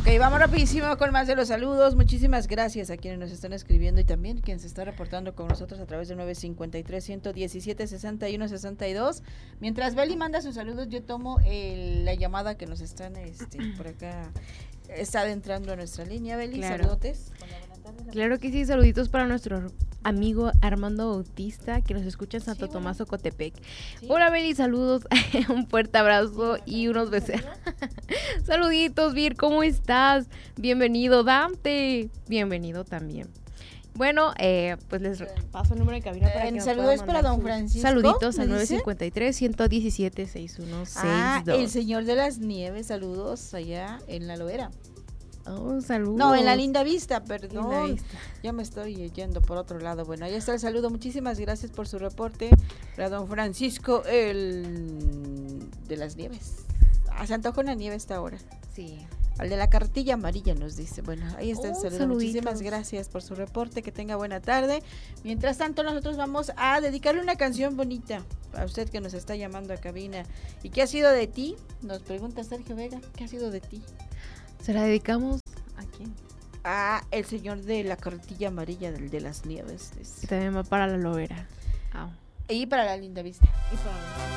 Ok, vamos rapidísimo con más de los saludos. Muchísimas gracias a quienes nos están escribiendo y también quien se está reportando con nosotros a través de 953-117-6162. Mientras Beli manda sus saludos, yo tomo la llamada que nos están por acá, está adentrando a nuestra línea. Beli, claro. Saludotes. Claro que sí, saluditos para nuestro amigo Armando Bautista, que nos escucha en Santo Tomás, Ocotepec. Sí. Hola, Beli, saludos, un fuerte abrazo y unos besos. Saluditos, Vir, ¿cómo estás? Bienvenido, Dante. Bienvenido también. Bueno, pues les paso el número de cabina para que nos saludos para don Francisco. Saluditos al 953-117-6162. Ah, el señor de las nieves, saludos allá en La Loera. Oh, saludos. No, en la Linda Vista, perdón. Ya me estoy yendo por otro lado. Bueno, ahí está el saludo. Muchísimas gracias por su reporte para don Francisco, el de las nieves. Se antoja una nieve esta hora. Sí. Al de la cartilla amarilla nos dice. Bueno, ahí está el saludo. Saluditos. Muchísimas gracias por su reporte. Que tenga buena tarde. Mientras tanto, nosotros vamos a dedicarle una canción bonita a usted que nos está llamando a cabina. ¿Y qué ha sido de ti? Nos pregunta Sergio Vega. ¿Qué ha sido de ti? ¿Se la dedicamos a quién? A el señor de la cartilla amarilla, del de las nieves. Y también va para La Loera. Y para la Linda Vista. Y para